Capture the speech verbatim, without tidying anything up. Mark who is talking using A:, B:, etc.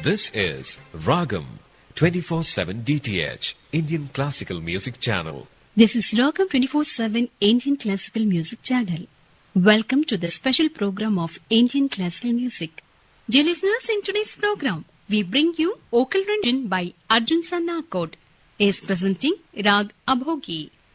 A: This is Ragam twenty-four seven D T H, Indian Classical Music Channel.
B: This is Ragam twenty-four seven Indian Classical Music Channel. Welcome to the special program of Indian Classical Music. Dear listeners, in today's program, we bring you Okal Ranjan by Arjun Sannakot, is presenting Rag Abhogi.